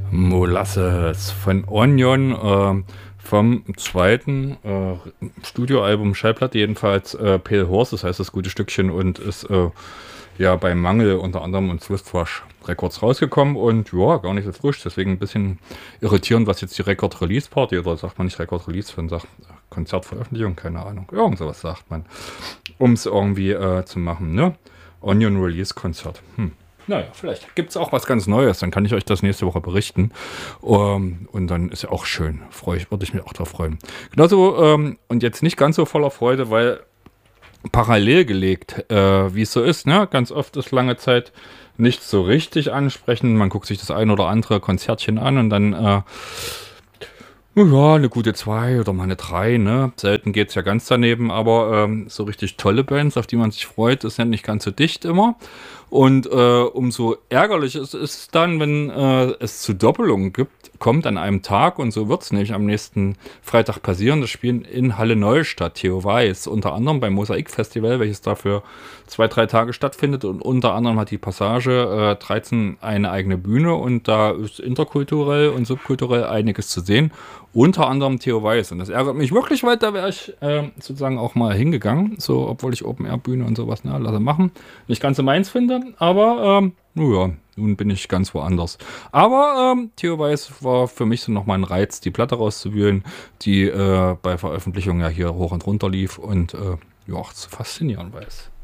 Molasses von Onion, vom zweiten Studioalbum, Schallplatte jedenfalls, Pale Horse, das heißt das gute Stückchen, und ist ja bei Mangel unter anderem und Swiftwash Records rausgekommen und ja, gar nicht so frisch, deswegen ein bisschen irritierend, was jetzt die Record-Release-Party, oder sagt man nicht Record-Release, sondern sagt Konzertveröffentlichung, keine Ahnung, irgend sowas sagt man, um es irgendwie zu machen, ne? Onion Release-Konzert. Naja, vielleicht gibt es auch was ganz Neues, dann kann ich euch das nächste Woche berichten. Und dann ist ja auch schön, würde ich mich auch darauf freuen. Genauso, und jetzt nicht ganz so voller Freude, weil parallel gelegt, wie es so ist, ne? Ganz oft ist lange Zeit nicht so richtig ansprechend. Man guckt sich das ein oder andere Konzertchen an und dann ja, eine gute 2 oder mal eine 3, ne? Selten geht's ja ganz daneben, aber so richtig tolle Bands, auf die man sich freut, ist ja nicht ganz so dicht immer. Und umso ärgerlich ist es dann, wenn es zu Doppelungen kommt an einem Tag, und so wird es nämlich am nächsten Freitag passieren. Das Spielen in Halle Neustadt, Theo Weiß, unter anderem beim Mosaik-Festival, welches dafür 2, 3 Tage stattfindet, und unter anderem hat die Passage 13 eine eigene Bühne, und da ist interkulturell und subkulturell einiges zu sehen. Unter anderem Theo Weiß. Und das ärgert mich wirklich, weil da wäre ich sozusagen auch mal hingegangen. So, obwohl ich Open-Air-Bühne und sowas, ne, lasse machen. Nicht ganz so meins finde, aber ja, nun bin ich ganz woanders. Aber Theo Weiß war für mich so nochmal ein Reiz, die Platte rauszuwühlen, die bei Veröffentlichung ja hier hoch und runter lief und ja, zu faszinieren weiß.